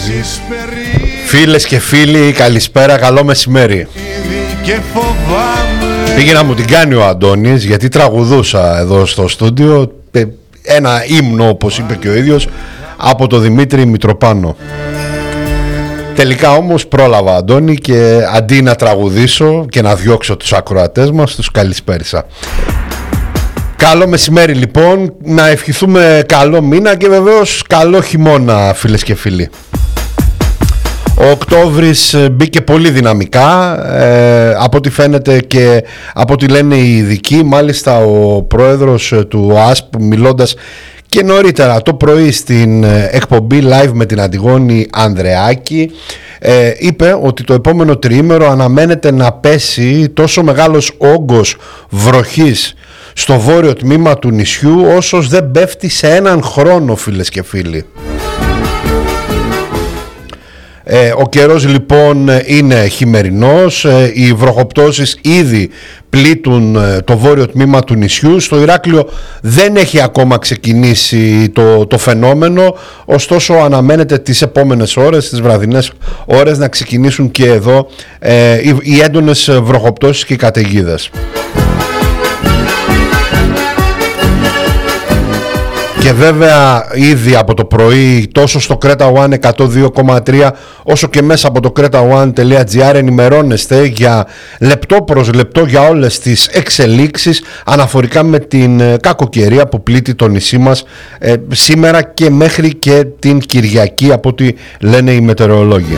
Φίλες και φίλοι, καλησπέρα, καλό μεσημέρι. Πήγε να μου την κάνει ο Αντώνης, γιατί τραγουδούσα εδώ στο στούντιο ένα ύμνο, όπως είπε και ο ίδιος, από το Δημήτρη Μητροπάνο. Τελικά όμως πρόλαβα, Αντώνη, και αντί να τραγουδήσω και να διώξω τους ακροατές μας, τους καλησπέρισα. Καλό μεσημέρι λοιπόν, να ευχηθούμε καλό μήνα και βεβαίως καλό χειμώνα, φίλες και φίλοι. Ο Οκτώβρης μπήκε πολύ δυναμικά, από ό,τι φαίνεται και από ό,τι λένε οι ειδικοί. Μάλιστα ο πρόεδρος του ΟΑΣΠ, μιλώντας και νωρίτερα το πρωί στην εκπομπή live με την Αντιγόνη Ανδρεάκη, είπε ότι το επόμενο τριήμερο αναμένεται να πέσει τόσο μεγάλος όγκος βροχής στο βόρειο τμήμα του νησιού όσος δεν πέφτει σε έναν χρόνο, φίλες και φίλοι. Ο καιρός λοιπόν είναι χειμερινός, οι βροχοπτώσεις ήδη πλήττουν το βόρειο τμήμα του νησιού. Στο Ηράκλειο δεν έχει ακόμα ξεκινήσει το φαινόμενο, ωστόσο αναμένεται τις επόμενες ώρες, τις βραδινές ώρες, να ξεκινήσουν και εδώ οι έντονες βροχοπτώσεις και οι καταιγίδες. Και βέβαια ήδη από το πρωί τόσο στο Creta One 102,3 όσο και μέσα από το cretaone.gr ενημερώνεστε για λεπτό προς λεπτό για όλες τις εξελίξεις αναφορικά με την κακοκαιρία που πλήττει το νησί μας σήμερα και μέχρι και την Κυριακή, από ό,τι λένε οι μετεωρολόγοι.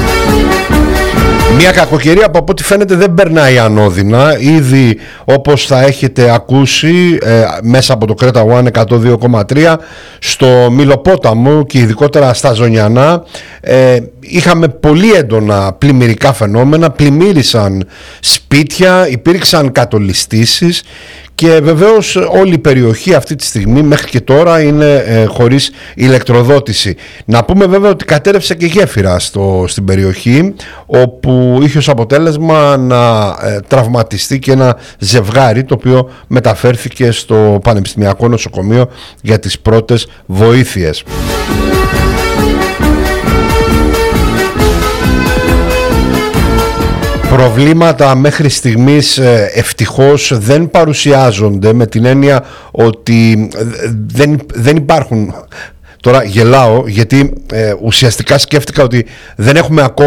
Μια κακοκαιρία που από ό,τι φαίνεται δεν περνάει ανώδυνα. Ήδη, όπως θα έχετε ακούσει μέσα από το Creta One 102,3, στο Μυλοπόταμο και ειδικότερα στα Ζωνιανά είχαμε πολύ έντονα πλημμυρικά φαινόμενα. Πλημμύρισαν σπίτια, υπήρξαν κατολιστήσεις και βεβαίως όλη η περιοχή αυτή τη στιγμή μέχρι και τώρα είναι χωρίς ηλεκτροδότηση. Να πούμε βέβαια ότι κατέρευσε και γέφυρα στην περιοχή, όπου είχε ως αποτέλεσμα να τραυματιστεί και ένα ζευγάρι, το οποίο μεταφέρθηκε στο Πανεπιστημιακό Νοσοκομείο για τις πρώτες βοήθειες. Προβλήματα μέχρι στιγμής ευτυχώς δεν παρουσιάζονται, με την έννοια ότι δεν υπάρχουν. Τώρα γελάω γιατί ουσιαστικά σκέφτηκα ότι δεν έχουμε ακόμα